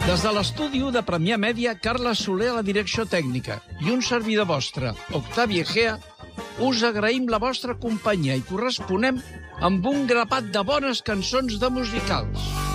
Des de l'estudi de Premià Mèdia, Carla Soler a la direcció tècnica i un servidor vostre, Octavi Egea, us agraïm la vostra companyia i corresponem amb un grapat de bones cançons de musicals.